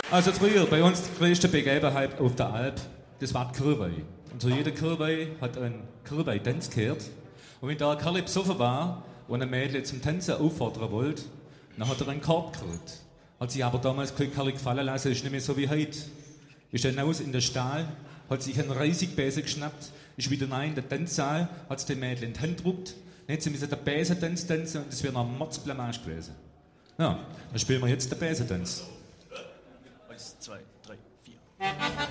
Also früher, bei uns die größte Begebenheit auf der Alp, das war die Kirwei. Und so jeder Kirwei hat einen Kirwei-Tanz gehört. Und wenn da ein Kerl besoffen war und ein Mädchen zum Tanzen auffordern wollte, dann hat er einen Korb gekriegt. Hat sich aber damals kein Kerl gefallen lassen, ist nicht mehr so wie heute. Ist dann aus in den Stall, hat sich einen Reissigbesen geschnappt, ist wieder rein in den Tanzsaal, hat es dem Mädchen in die Hand gedruckt, dann hat sie mit der Besentanz tanzen und das wäre noch ein Mordsblamage gewesen. Ja, dann spielen wir jetzt den Besentanz.